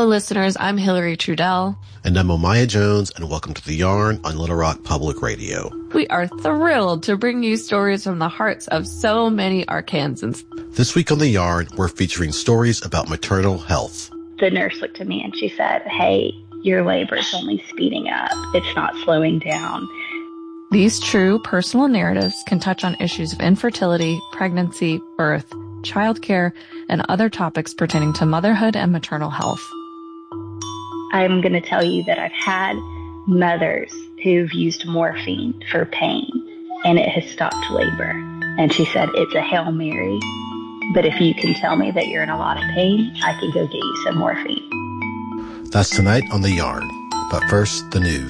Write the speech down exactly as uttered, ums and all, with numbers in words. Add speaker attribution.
Speaker 1: Hello, listeners. I'm Hillary Trudell.
Speaker 2: And I'm Omaya Jones, and welcome to The Yarn on Little Rock Public Radio.
Speaker 1: We are thrilled to bring you stories from the hearts of so many Arkansans.
Speaker 2: This week on The Yarn, we're featuring stories about maternal health.
Speaker 3: The nurse looked at me and she said, "Hey, your labor is only speeding up. It's not slowing down."
Speaker 1: These true personal narratives can touch on issues of infertility, pregnancy, birth, childcare, and other topics pertaining to motherhood and maternal health.
Speaker 3: I'm going to tell you that I've had mothers who've used morphine for pain, and it has stopped labor. And she said, "It's a Hail Mary, but if you can tell me that you're in a lot of pain, I can go get you some morphine."
Speaker 2: That's tonight on The Yarn. But first, the news.